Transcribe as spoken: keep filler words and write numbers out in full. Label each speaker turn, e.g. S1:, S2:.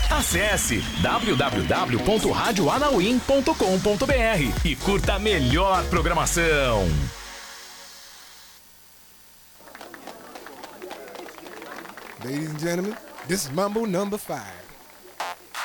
S1: Acesse w w w ponto rádio anauim ponto com ponto b r e curta a melhor programação.
S2: Ladies and gentlemen, this is Mambo number five.